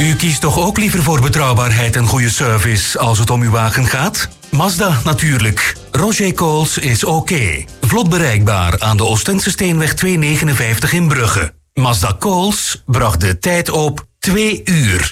U kiest toch ook liever voor betrouwbaarheid en goede service als het om uw wagen gaat? Mazda natuurlijk. Roger Coles is oké. Vlot bereikbaar aan de Oostense Steenweg 259 in Brugge. Mazda Coles bracht de tijd op 2 uur.